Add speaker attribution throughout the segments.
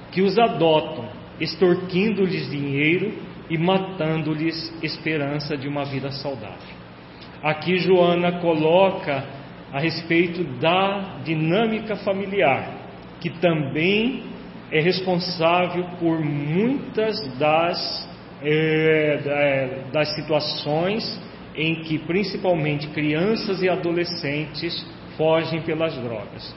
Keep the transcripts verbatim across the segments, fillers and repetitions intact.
Speaker 1: que os adotam, extorquindo-lhes dinheiro e matando-lhes esperança de uma vida saudável. Aqui Joana coloca a respeito da dinâmica familiar, que também é responsável por muitas das, é, das situações em que principalmente crianças e adolescentes fogem pelas drogas.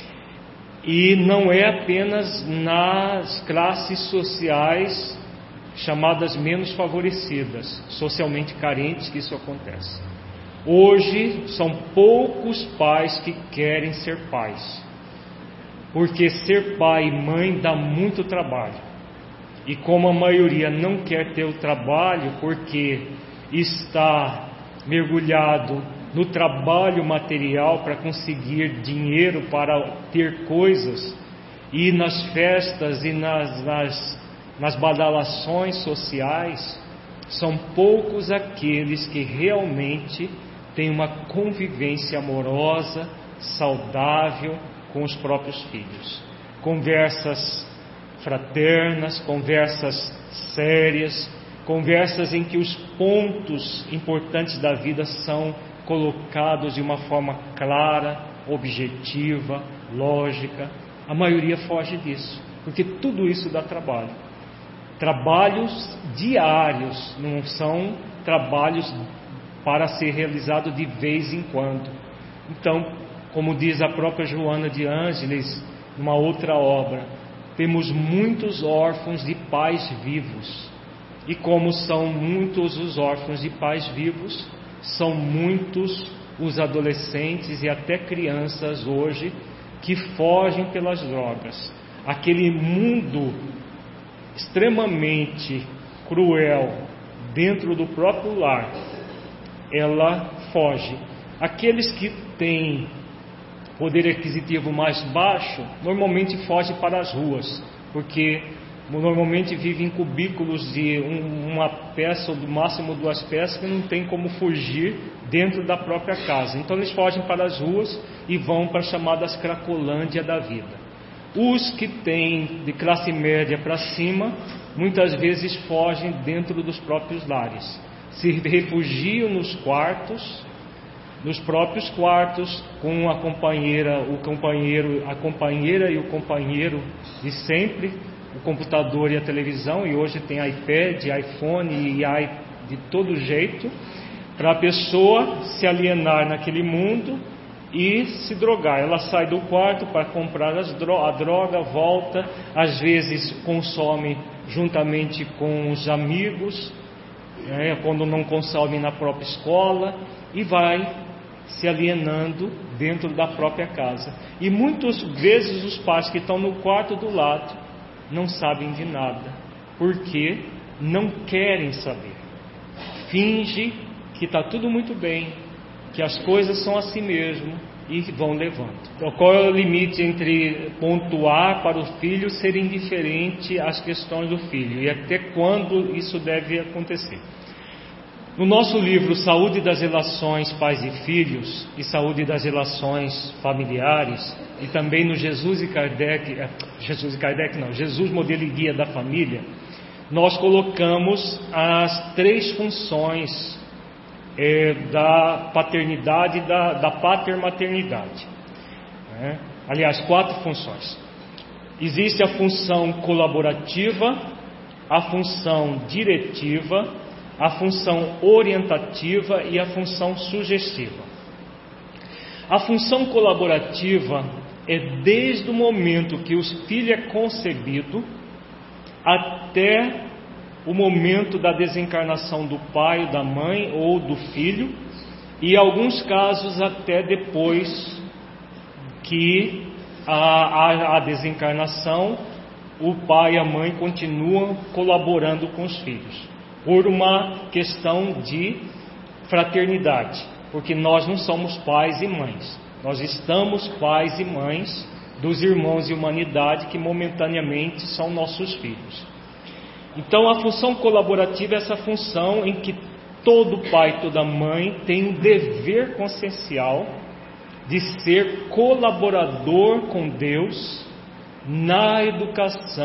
Speaker 1: E não é apenas nas classes sociais chamadas menos favorecidas, socialmente carentes, que isso acontece. Hoje são poucos pais que querem ser pais, porque ser pai e mãe dá muito trabalho. E como a maioria não quer ter o trabalho porque está mergulhado no trabalho material para conseguir dinheiro para ter coisas, e nas festas e nas, nas, nas badalações sociais, são poucos aqueles que realmente têm uma convivência amorosa, saudável com os próprios filhos. Conversas fraternas, conversas sérias, conversas em que os pontos importantes da vida são colocados de uma forma clara, objetiva, lógica. A maioria foge disso, porque tudo isso dá trabalho. Trabalhos diários, não são trabalhos para ser realizado de vez em quando. Então, como diz a própria Joana de Ângeles, numa outra obra, temos muitos órfãos de pais vivos. E como são muitos os órfãos de pais vivos, são muitos os adolescentes e até crianças hoje que fogem pelas drogas. Aquele mundo extremamente cruel dentro do próprio lar, ela foge. Aqueles que têm poder aquisitivo mais baixo normalmente fogem para as ruas, porque normalmente vivem em cubículos de um, uma peça ou do máximo duas peças, que não tem como fugir dentro da própria casa. Então eles fogem para as ruas e vão para as chamadas cracolândia da vida. Os que têm de classe média para cima, muitas vezes fogem dentro dos próprios lares, se refugiam nos quartos, nos próprios quartos, com a companheira, o companheiro, a companheira e o companheiro de sempre, o computador e a televisão, e hoje tem iPad, iPhone e i de todo jeito, para a pessoa se alienar naquele mundo e se drogar. Ela sai do quarto para comprar as dro- a droga, volta, às vezes consome juntamente com os amigos, né, quando não consome na própria escola, e vai se alienando dentro da própria casa. E muitas vezes os pais que estão no quarto do lado não sabem de nada, porque não querem saber. Finge que está tudo muito bem, que as coisas são assim mesmo, e vão levando. Então, qual é o limite entre pontuar para o filho ser indiferente às questões do filho, e até quando isso deve acontecer? No nosso livro Saúde das Relações Pais e Filhos e Saúde das Relações Familiares, e também no Jesus e Kardec, Jesus e Kardec não, Jesus Modelo e Guia da Família, nós colocamos as três funções é, da paternidade e da, da patermaternidade. Né? Aliás, quatro funções. Existe a função colaborativa, a função diretiva, a função orientativa e a função sugestiva. A função colaborativa é desde o momento que o filho é concebido até o momento da desencarnação do pai, da mãe ou do filho, e em alguns casos até depois que a, a, a desencarnação, o pai e a mãe continuam colaborando com os filhos, por uma questão de fraternidade, porque nós não somos pais e mães, nós estamos pais e mães dos irmãos de humanidade que momentaneamente são nossos filhos. Então a função colaborativa é essa função em que todo pai e toda mãe tem um dever consciencial de ser colaborador com Deus na educação